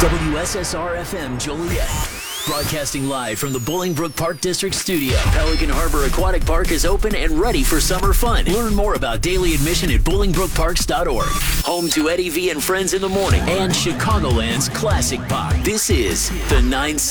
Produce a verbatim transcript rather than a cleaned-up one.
W S S R F M Joliet. Broadcasting live from the Bolingbrook Park District studio. Pelican Harbor Aquatic Park is open and ready for summer fun. Learn more about daily admission at bolingbrook parks dot org. Home to Eddie V and Friends in the Morning and Chicagoland's classic pop. This is the nine